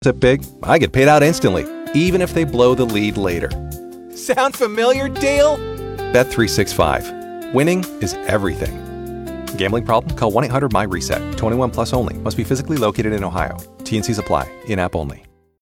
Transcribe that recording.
it big, I get paid out instantly, even if they blow the lead later. Sound familiar, Dale? Bet365. Winning is everything. Gambling problem? Call 1-800-MY-RESET. 21 plus only. Must be physically located in Ohio. T&Cs apply. In-app only.